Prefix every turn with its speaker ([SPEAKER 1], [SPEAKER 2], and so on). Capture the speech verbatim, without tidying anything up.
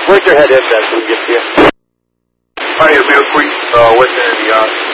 [SPEAKER 1] Where's your head index so we can get to you?
[SPEAKER 2] Hi, Mill Creek, uh, West End of the yard.